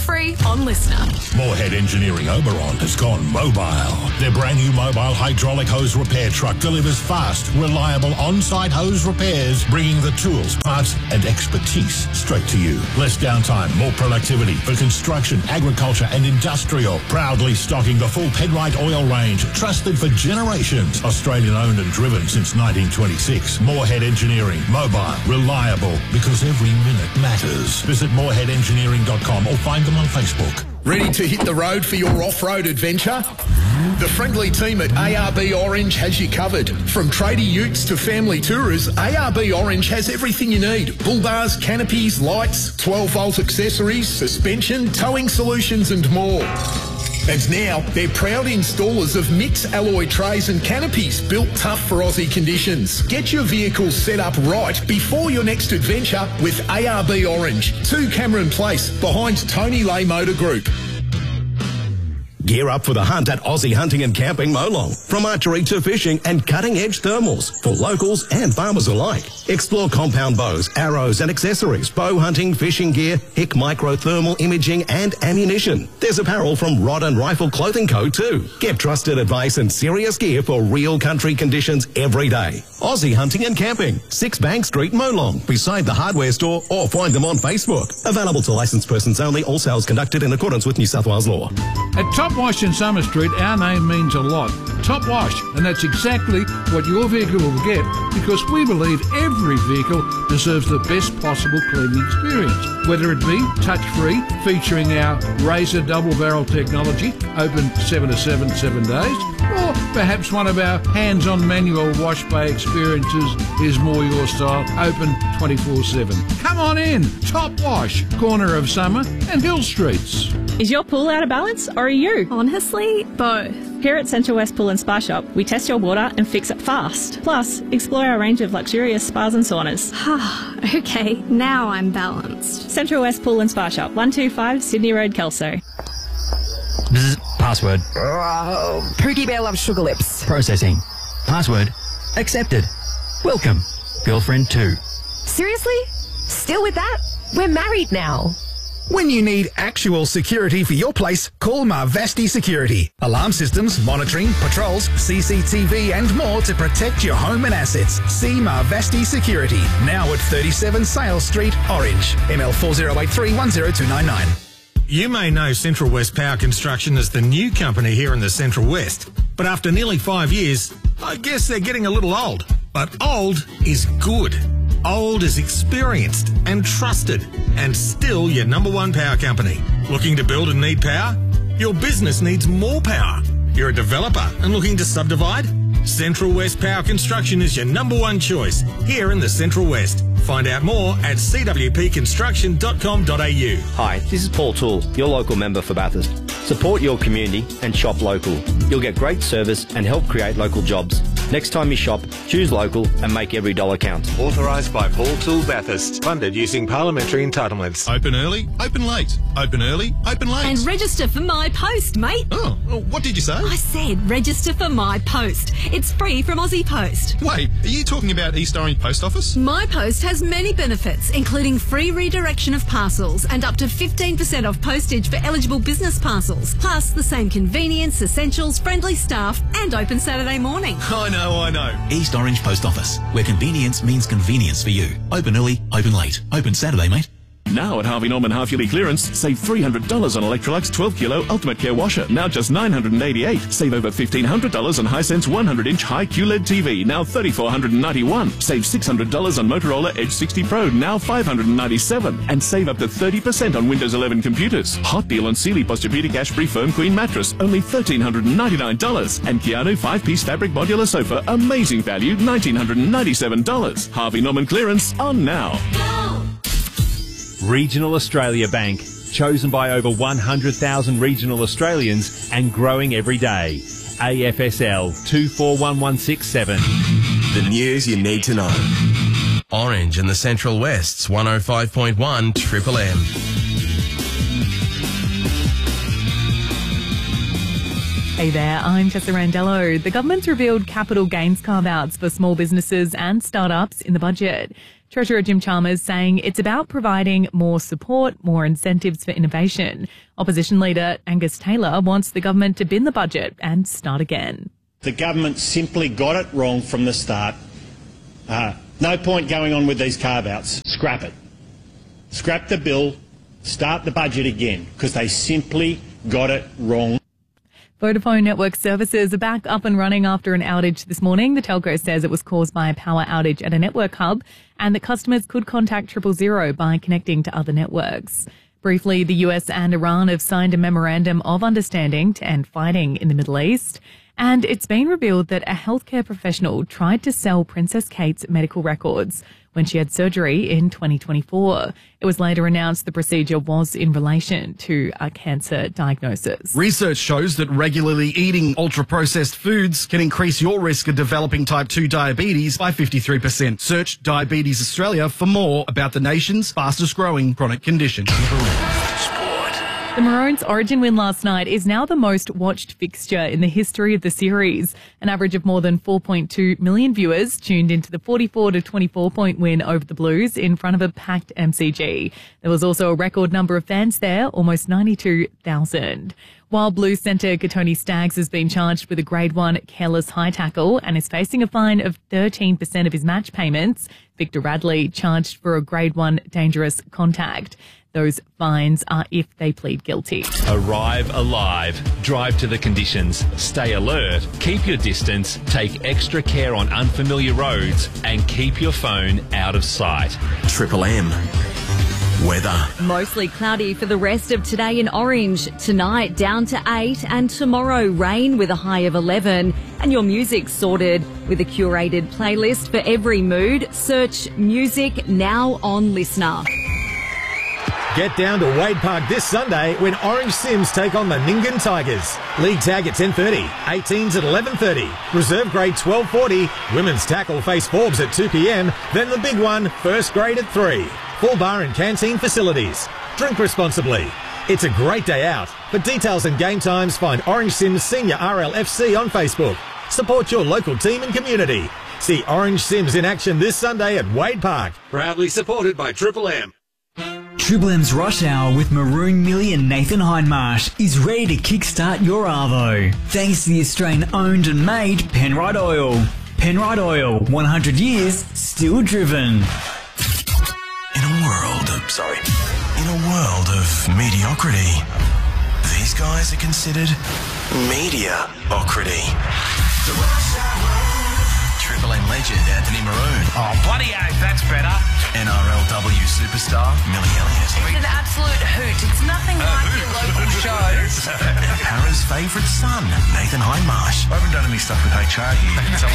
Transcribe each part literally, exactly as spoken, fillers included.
free on Listener. Moorhead Engineering Oberon has gone mobile. Their brand new mobile hydraulic hose repair truck delivers fast, reliable on-site hose repairs, bringing the tools, parts and expertise straight to you. Less downtime, more productivity for construction, agriculture and industrial. Proudly stocking the full Penrite oil range, trusted for generations. Australian owned and driven since nineteen twenty-six. Moorhead Engineering, mobile, reliable, because every minute matters. Visit moorhead engineering dot com or find them on Facebook. Ready to hit the road for your off-road adventure? The friendly team at A R B Orange has you covered. From tradie utes to family tourers, A R B Orange has everything you need. Bull bars, canopies, lights, twelve volt accessories, suspension, towing solutions and more. And now, they're proud installers of mix alloy trays and canopies built tough for Aussie conditions. Get your vehicle set up right before your next adventure with A R B Orange, two Cameron Place, behind Tony Lay Motor Group. Gear up for the hunt at Aussie Hunting and Camping Molong. From archery to fishing and cutting-edge thermals for locals and farmers alike. Explore compound bows, arrows and accessories, bow hunting, fishing gear, Hick Micro thermal imaging and ammunition. There's apparel from Rod and Rifle Clothing Co too. Get trusted advice and serious gear for real country conditions every day. Aussie Hunting and Camping, six Bank Street, Molong, beside the hardware store, or find them on Facebook. Available to licensed persons only. All sales conducted in accordance with New South Wales law. At Top Wash in Summer Street, our name means a lot. Top Wash, and that's exactly what your vehicle will get, because we believe every vehicle deserves the best possible cleaning experience. Whether it be touch-free, featuring our Razor double-barrel technology, open seven to seven, seven days, or perhaps one of our hands-on manual wash bay experiences is more your style, open twenty-four seven. Come on in, Top Wash, corner of Summer and Hill Streets. Is your pool out of balance, or are you? Honestly, both. Here at Central West Pool and Spa Shop, we test your water and fix it fast. Plus, explore our range of luxurious spas and saunas. Okay, now I'm balanced. Central West Pool and Spa Shop, one two five Sydney Road, Kelso. Bzz, password. Oh, Pookie Bear loves sugar lips. Processing. Password accepted. Welcome, girlfriend two. Seriously? Still with that? We're married now. When you need actual security for your place, call Marvasti Security. Alarm systems, monitoring, patrols, C C T V and more to protect your home and assets. See Marvasti Security, now at thirty-seven Sales Street, Orange. M L four zero eight three one zero two nine nine. You may know Central West Power Construction as the new company here in the Central West, but after nearly five years, I guess they're getting a little old. But old is good. Old is experienced and trusted, and still your number one power company. Looking to build and need power? Your business needs more power. You're a developer and looking to subdivide? Central West Power Construction is your number one choice here in the Central West. Find out more at c w p construction dot com dot a u. Hi, this is Paul Toole, your local member for Bathurst. Support your community and shop local. You'll get great service and help create local jobs. Next time you shop, choose local and make every dollar count. Authorised by Paul Toole Bathurst. Funded using parliamentary entitlements. Open early, open late. Open early, open late. And register for My Post, mate. Oh, well, what did you say? I said register for My Post. It's free from Aussie Post. Wait, are you talking about East Orange Post Office? My Post has many benefits, including free redirection of parcels and up to fifteen percent off postage for eligible business parcels. Plus, the same convenience, essentials, friendly staff and open Saturday morning. I know, I know. East Orange Post Office, where convenience means convenience for you. Open early, open late. Open Saturday, mate. Now at Harvey Norman half-yearly clearance, save three hundred dollars on Electrolux twelve kilo Ultimate Care Washer, now just nine hundred eighty-eight dollars. Save over fifteen hundred dollars on Hisense one hundred inch high Q L E D T V, now three thousand four hundred ninety-one dollars. Save six hundred dollars on Motorola Edge sixty Pro, now five hundred ninety-seven dollars. And save up to thirty percent on Windows eleven computers. Hot deal on Sealy Posturepedic Ashbury Firm Queen Mattress, only one thousand three hundred ninety-nine dollars. And Keanu five-piece fabric modular sofa, amazing value, one thousand nine hundred ninety-seven dollars. Harvey Norman clearance on now. Regional Australia Bank, chosen by over one hundred thousand regional Australians and growing every day. A F S L two four one one six seven. The news you need to know. Orange and the Central West's one oh five point one Triple M. Hey there, I'm Tessa Randello. The government's revealed capital gains carve-outs for small businesses and startups in the budget. Treasurer Jim Chalmers saying it's about providing more support, more incentives for innovation. Opposition leader Angus Taylor wants the government to bin the budget and start again. The government simply got it wrong from the start. Uh, no point going on with these carve-outs. Scrap it. Scrap the bill, start the budget again, because they simply got it wrong. Vodafone network services are back up and running after an outage this morning. The telco says it was caused by a power outage at a network hub and that customers could contact triple zero by connecting to other networks. Briefly, the U S and Iran have signed a memorandum of understanding to end fighting in the Middle East. And it's been revealed that a healthcare professional tried to sell Princess Kate's medical records when she had surgery in twenty twenty-four. It was later announced the procedure was in relation to a cancer diagnosis. Research shows that regularly eating ultra-processed foods can increase your risk of developing type two diabetes by fifty-three percent. Search Diabetes Australia for more about the nation's fastest-growing chronic condition. The Maroons' Origin win last night is now the most watched fixture in the history of the series. An average of more than four point two million viewers tuned into the forty-four to twenty-four point win over the Blues in front of a packed M C G. There was also a record number of fans there, almost ninety-two thousand. While Blues centre Katoni Staggs has been charged with a Grade one careless high tackle and is facing a fine of thirteen percent of his match payments, Victor Radley charged for a Grade one dangerous contact. Those fines are if they plead guilty. Arrive alive. Drive to the conditions. Stay alert. Keep your distance. Take extra care on unfamiliar roads and keep your phone out of sight. Triple M. Weather. Mostly cloudy for the rest of today in Orange. Tonight down to eight and tomorrow rain with a high of eleven. And your music sorted with a curated playlist for every mood. Search Music Now on Listener. Get down to Wade Park this Sunday when Orange Sims take on the Nyngan Tigers. League tag at ten thirty, eighteens at eleven thirty. Reserve grade twelve forty. Women's tackle face Forbes at two p m. Then the big one, first grade at three. Full bar and canteen facilities. Drink responsibly. It's a great day out. For details and game times, find Orange Sims Senior R L F C on Facebook. Support your local team and community. See Orange Sims in action this Sunday at Wade Park. Proudly supported by Triple M. Triple M's Rush Hour with Maroon Millie and Nathan Hindmarsh is ready to kickstart your Arvo. Thanks to the Australian-owned and made Penrite Oil. Penrite Oil, one hundred years, still driven. In a world of, sorry, in a world of mediocrity, these guys are considered media-ocrity. The Rush Hour. Triple M legend Anthony Maroon. Oh, bloody oath, that's better. N R L W superstar Millie Elliott. It's an absolute hoot. It's nothing uh, like your local shows. Hara's favourite son, Nathan Hindmarsh. I haven't done any stuff with H R here. So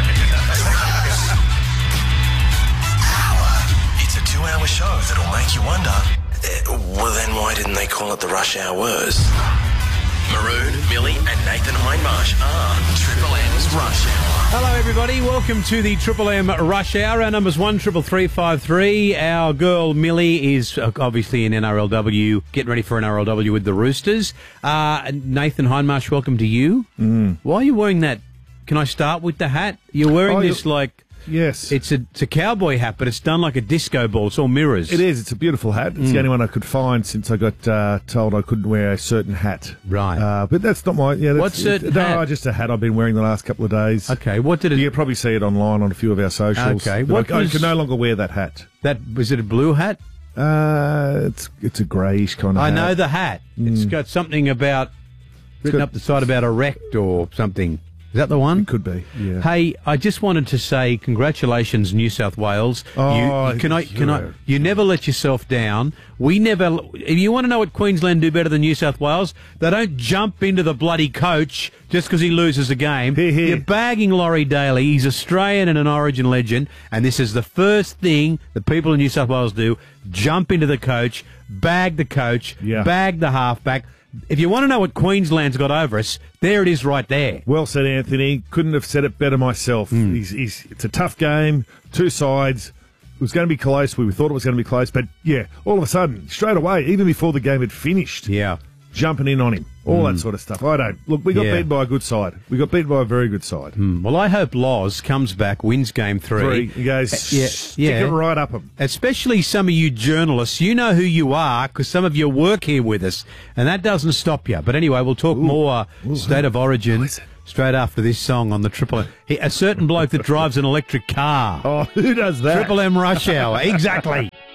Hour. It's a two-hour show that'll make you wonder, uh, well then why didn't they call it the Rush Hours? Maroon, Millie and Nathan Hindmarsh are Triple M's Rush Hour. Hello everybody, welcome to the Triple M Rush Hour. Our number's one triple three five three. Our girl Millie is obviously in N R L W, getting ready for N R L W with the Roosters. Uh, Nathan Hindmarsh, welcome to you. Mm. Why are you wearing that? Can I start with the hat? You're wearing oh, this like... Yes. It's a, it's a cowboy hat, but it's done like a disco ball. It's all mirrors. It is. It's a beautiful hat. It's Mm. the only one I could find since I got uh, told I couldn't wear a certain hat. Right. Uh, but that's not my... Yeah, that's, What certain it, hat? No, just a hat I've been wearing the last couple of days. Okay, what did it... You can probably see it online on a few of our socials. Okay, But what I, was- I can no longer wear that hat. That was it a blue hat? Uh, it's it's a greyish kind of I hat. know the hat. It's Mm. got something about written got- up the side about erect or something. Is that the one? It could be, yeah. Hey, I just wanted to say congratulations, New South Wales. Oh, you, can I? Can I? you're- You never let yourself down. We never. If you want to know what Queensland do better than New South Wales, they don't jump into the bloody coach just because he loses a game. You're bagging Laurie Daly. He's Australian and an Origin legend, and this is the first thing that people in New South Wales do: jump into the coach, bag the coach, Yeah. bag the halfback. If you want to know what Queensland's got over us, there it is right there. Well said, Anthony. Couldn't have said it better myself. Hmm. He's, he's, it's a tough game, two sides. It was going to be close. We thought it was going to be close. But, yeah, all of a sudden, straight away, even before the game had finished, yeah, jumping in on him, all Mm. that sort of stuff. I don't. Look, we got Yeah. beaten by a good side. We got beaten by a very good side. Mm. Well, I hope Loz comes back, wins game three. Three. He goes, Uh, yeah, stick yeah. it right up him. Especially some of you journalists, you know who you are because some of you work here with us, and that doesn't stop you. But anyway, we'll talk more Ooh. State of Origin straight after this song on the Triple M. He, a certain bloke that drives an electric car. Oh, who does that? Triple M Rush Hour, exactly.